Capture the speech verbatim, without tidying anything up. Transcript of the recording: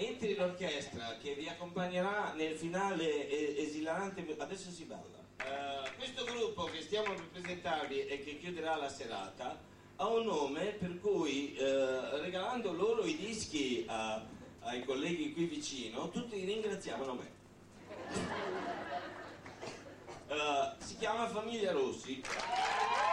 entri l'orchestra che vi accompagnerà nel finale esilarante. Adesso si balla. Uh, questo gruppo che stiamo per presentarvi e che chiuderà la serata ha un nome per cui uh, regalando loro i dischi a, ai colleghi qui vicino tutti ringraziavano me. Uh, si chiama Famiglia Rossi.